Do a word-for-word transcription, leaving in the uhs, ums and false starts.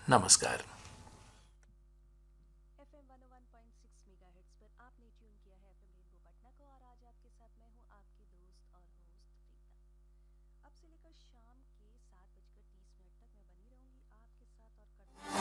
नमस्कार। F M one ओ one point six megahertz पर आपने ट्यून किया है एफ एम रेनबो पटना को और आज आपके साथ मैं हूँ आपकी दोस्त और होस्ट प्रीता। अब से लेकर शाम